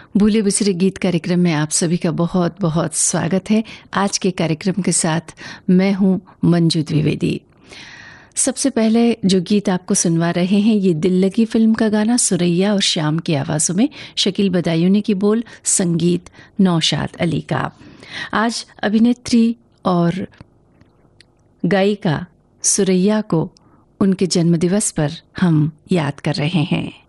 भूले बिसरे गीत कार्यक्रम में आप सभी का बहुत बहुत स्वागत है। आज के कार्यक्रम के साथ मैं हूं मंजू द्विवेदी। सबसे पहले जो गीत आपको सुनवा रहे हैं ये दिल लगी फिल्म का गाना सुरैया और श्याम की आवाज़ों में, शकील बदायूनी की बोल, संगीत नौशाद अली का। आज अभिनेत्री और गायिका सुरैया को उनके जन्मदिवस पर हम याद कर रहे हैं।